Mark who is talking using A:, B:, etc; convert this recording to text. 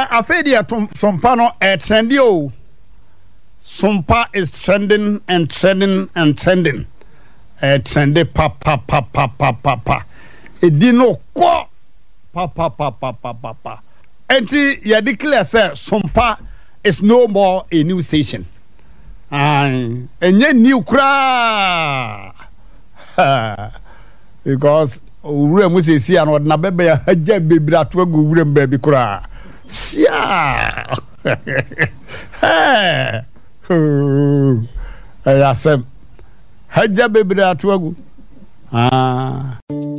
A: Afedia Sompa no trendy o. Sompa is trending and trending and trending. Trendy pa. Edino kwa pa. Enti ya declare say Sompa is no more a new station. Enye new kra. Because ure mu sesi an odna bebe ya haja bebira to agu ure mbabi kra. Sia. Ayasem haja bebira to agu.